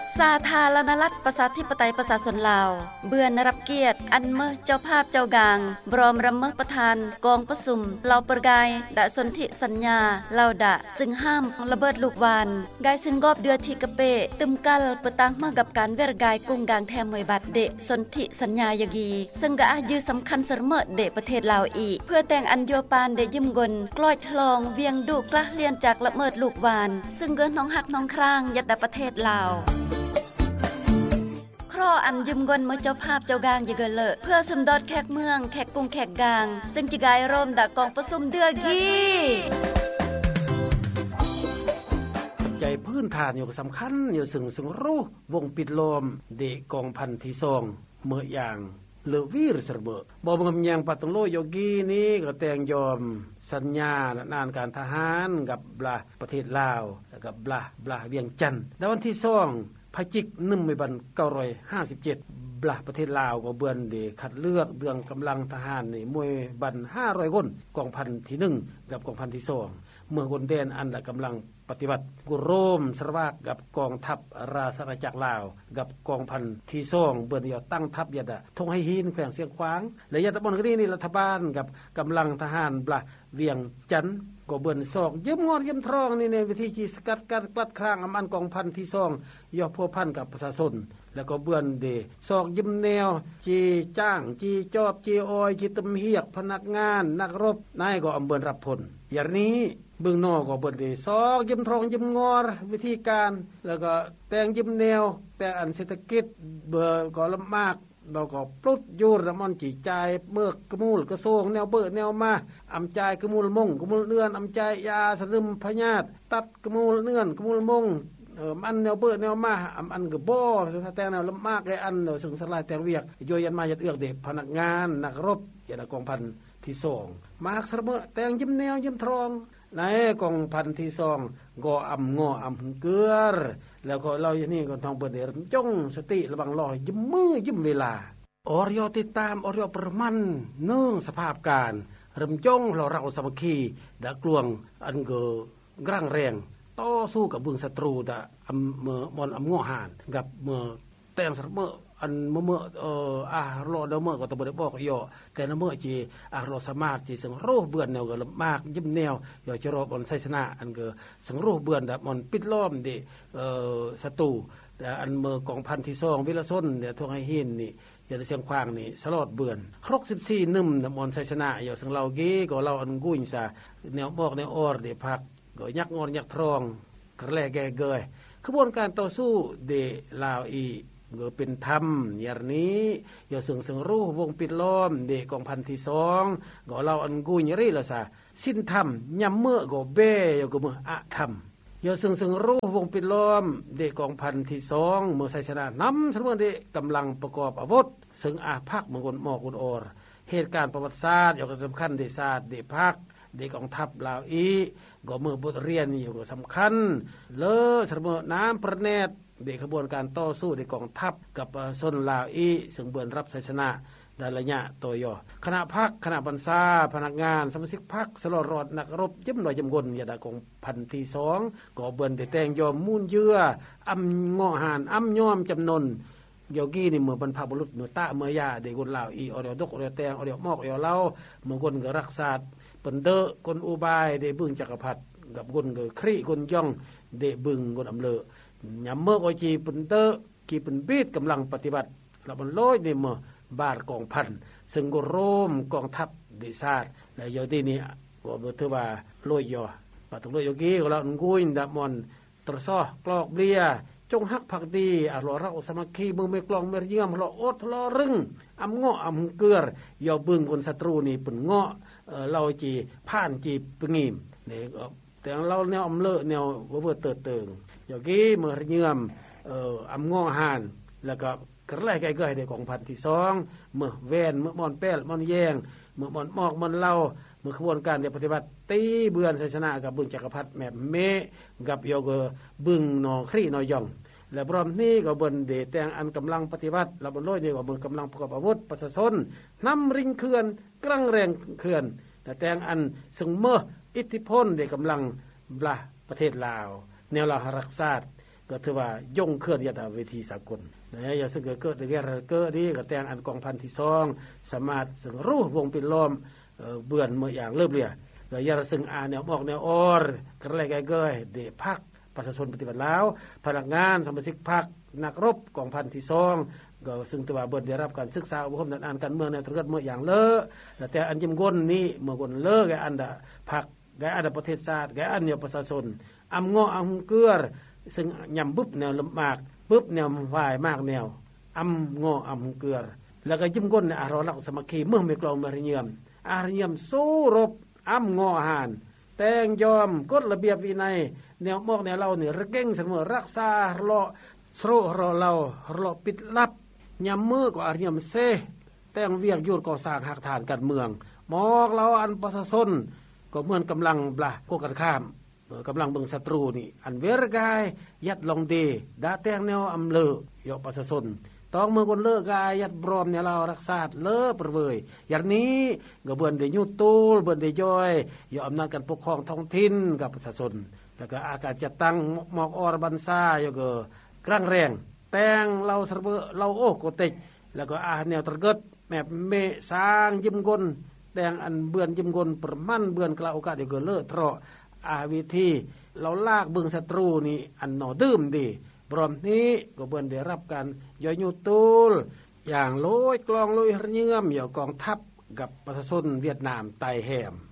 สาธารณรัฐประชาธิปไตยประชาชนลาวเบื่อนรับเกียรติอันเมอเจ้าภาพเจ้ากลางบรมรำเมอประธานกองประสุมเหล่าเปิดกายดะสนธิสัญญาเหล่าดะซึ่งห้ามระเบิดลูกวานกายซึ่งกอบเดือที่กะเปตึมกัลเปิดตั้งมากับการเวรกายกุ้งกลางแทมมวยบัดเดสนธิสัญญายกีซึ่งกะอายือสำคัญเสมอเดประเทศลาวอีเพื่อแต่งอันโยปานเดยิ้มกลกล้อยทลองเวียงดูกละเลียนจากระเมิดลูกวานซึ่งเกินน้องหักน้องคร่างยัดดะประเทศลาวครออันยืมเงินมื้อเจ้าภาพเจ้ากลางอย่าเกินเลอะเพื่อสมดอดแขกเมืองแขกกรุงแขกกลางซึ่งจิกายร่มดะกองประชุมเดือกี้ปัจจัยพื้นฐานอยู่สำคัญอยู่ซึ่งรู้วงปิดล้อมเดกองพันที่2เมื่ออย่างเลวีรสระเบบ่งำยังปัตตงโลโยกีนี้ก็แต่งยอมสัญญานานการทหารกับบลาประเทศลาวกับบลาเวียงจันทน์ในวันที่2พฤศจิกายน1957บลาประเทศลาวก็เบือนได้คัดเลือกเดืองกำลังทหารนี่มวยบัน500คนกองพันที่1กับกองพันที่2เมื่อคนแดนอันละกำลังปฏิบัติกุโรมสรวากกับกองทัพราชอาณาจักรลาวกับกองพันที่2เบิ่นยอตั้งทัพยะดะทงให้หินแขวงเสียงขวางและยะตะบนกนี้นี่รัฐบาลกับกำลังทหารบลาเวียงจันทน์ก็เบิ่นซอกยืมงอดยืมทองนี่ในวิธีที่สกัดการกลัดครางอันกองพันที่2ย่อพัวพันกับประชาชนแล้วก็เบิ่นเดซอกยืมแนวจีจ้างจีจอบจีออยจีตำเฮียกพนักงานนักรบนายก็อำเบิ่นรับผลอย่างนี้เบื้องนอกก็เบิ่นได้ซอกยืมทองยืมงอวิธีการแล้วก็แต่งยืมแนวแต่อันเศรษฐกิจเบิ่ก็ลำบากเราก็ปลุดอยู่ระมอนจีจ่ายเบิกกมูลกระทรวงแนวเบิดแนวมาอำจ่ายกมูลมงกมูลเนื่อนอำจ่ายยาสลึมพยาธิตัดกมูลเนื่อนกมูลมงมันแนวเบิดแนวมาอันก็บ่แต่แนวลำบากไอ้อันซึ่งสลายแต่งเวียกโยยันมายัดเอื้อกเด็กพนักงานนักรบยะกองพันที่2มาฮักเสมอแต่งยิ้มแนวยิ้มทองในกองพันที่2ก็อำงออำเกือแล้วก็เราอย่างนี้ก็ต้องเปิดได้จ้องสติระวังรอยิ้มมือยิ้มเวลาอรยติดตามอรยประมันเนื่องสภาพการรำจ้องเราสามัคคีดะกลวงอันเกกร่างแรงต่อสู้กับเบื้องศัตรูดะเมื่อมอนอำงอหานกับเมื่อแต่งสมออันเมื่อรอเดเมื่อก็ต้องบ่ได้บอกย่อแต่เมื่อจีรอสามารถจีสังโรเบื่อแนวก็ลำบากยิ้มแนวย่อจะรอบนไสสนะอันก็สังโรเบื่อดะมันปิดล้อมดิศัตรูแต่อันเมื่อกองพันที่2วิลชนเนี่ยทวงให้หินนี่อย่าเสียงควางนี่สลอดเบื่อนครก14นึ่มดะมันไสสนะย่อสังเรากี้ก็เราอันกุ้ยซะแนวบอกแนวออร์ดิพักก็ยักงอนยักทองกระแลแก่เกยกระบวนการต่อสู้เดลาวอีก็เป็นธรรมอย่างนี้อย่าซึ่งรู้วงปิดล้อมเด็กกองพันที่2ก็เราอันกุยยรีละซะสิ้นธรรมยำเมื่อก็เบอยู่ก็มืออะธรรมอย่าซึ่งรู้วงปิดล้อมเด็กกองพันที่2เมื่อไสชนะนำเสมอเด็กกำลังประกอบอาวุธซึ่งอาภักเมืองหมอกอรเหตุการณ์ประวัติศาสตร์อยู่ก็สำคัญเดชาติเดภักเด็กกองทัพลาวอีก็มือบทเรียนอยู่ก็สำคัญเลอเสมอน้ำประแนตเด็กขบวนการต่อสู้ในกองทัพกับชนลาวอีซึ่งเบิ่นรับชัยชนะในระยะตัวย่อคณะพักคณะบรรษาพนักงานสมาชิกพักสลอดรอดนักรบยิ้มหน่อยยิ้มกลยาดากองพันที่2ก็เบิ่นได้แต่งยอมมูลเยื่ออำงอหานอำยอมจำนนโยกี้นี่เมื่อบรรพบุรุษเมื่อตะเมื่อยาเด็กคนลาวอีออเดดกออเดแตงออเดมอกออเดเล่าเมื่อคนก็รักษาเปิ้นเด้อคนอุบายได้บึงจักรพรรดิกับคนก็คริคนย่องได้บึงคนอำเลอยามเมื่อก็จีปุ่นเตอกีปุ่นบีดกำลังปฏิบัติแล้วมันลอยในเมื่อบาทกองพันซึ่งก็โรมกองทัพเดชาติและโยที่นี้ก็บ่ถือว่าลอยย่อปะตงลอยโยกี้ก็แล้วกุยดะมอนตรซ้อกลอกเลียจงฮักภักดีรอรักสามัคคีมึงไม่กลองไม่เยี่ยมรออดรอรึงอำเงาะอำเกลือย่อบึงคนศัตรูนี่ปุ่นเงาะเราจีผ่านจีปงีมนี่แต่เราแนวอำเลอะแนวบ่เติดเติงโยกี้เมื่อเยี่ยมอำงอหานแล้วก็กระไรไก่เกยในกองพันที่2เมื่อแวนเมื่อมอนแป้ลมอนแยงเมื่อมอนมอกมอนเล่าเมื่อขบวนการปฏิบัติตีเบือนไสชนะกับบึงจักรพรรดิแม่เมกับโยกบึงนอครีนอยองและพร้อมนี้ก็เบิ่นเดแต่งอันกำลังปฏิบัติแล้วบนลอยนี่ก็เบิ่นกำลังประกอบอาวุธประชาชนนำริงเขื่อนกรังแรงเขื่อนแต่งอันซึ่งเมื่ออิทธิพลได้กำลังประเทศลาวแนวลาวรักษาก็ถือว่าย่งเคลื่อนยาเวทีสากลนะอย่าซึ่งเกิดในเกิดนี้ก็แต่งอันกองพันที่2สามารถซึ่งรู้วงปิดล้อมเบื่อนเมื่ออย่างเริ่มเรียก็อย่าซึ่งแนวออกแนวออรกระไรไกเกยเดพักประชาชนปฏิบัติแล้วพนักงานสมาชิกพรรคนักรบกองพันที่2ก็ซึ่งถือว่าเบิดได้รับการศึกษาอบรมด้านอ่านการเมืองในประเทศเมื่ออย่างเลอแต่อันยิ้มก้นนี้เมื่อก้นเลอแกอันดาพรรคแกอันดาประเทศชาติแกอันเนี่ยประชาชนอำง้ออำเกลือซึ่งย่ำบึบแนวลำบากปึ๊บแนววายมากแนวอำง้ออำเกลือแล้วก็ยิ้มก้นอารรักสมัครเมื่อไม่กลองมารเยียมอารเยียมสู้รบอำง้อหานแต่งยอมกฎระเบียบวินัยแนวมอกแนวเรานี่ระเก่งเสมอรักษาเลาะโสรเราเลาะปิดลับยามมือก็อารเยียมเซแต่งเวียกยุดก่อสร้างหักฐานการเมืองมอกเราอันประชาชนก็เหมือนกำลังบละพวกกันข้ามกำลังเบิ่งศัตรูนี่อันเวรกายยัดลงเดดาแตงแนวอำเลอยประชาชนต้องเมื่อคนเลิกกายยัดบรอมเนี่ยเรารักษาเลิกประเวยอย่างนี้ก็เบิ่นได้ยุตูลเบิ่นได้ย่อยยอมอำนาจการปกครองท้องถิ่นกับประชาชนแล้วก็อาการจะตั้งหมอกอรบันซาอยู่ก็กลางแรงแต่งเราสระเบเราโอ้โกติกแล้วก็แนวตระเกิดแม่เมสร้างยิ้มกลแต่งอันเบือนยิ้มกลประมันเบือนกลาโอกาสอยู่ก็เลิกเถาะวิธีเราลากเบิ่งศัตรูนี่อันหนอดื่มดีบรอมนี้ก็เบิ่นได้รับการย่อยยุตูลอย่างโลยกลองโลยเยื่อมอยู่กองทัพกับประชาชนเวียดนามไต้แหม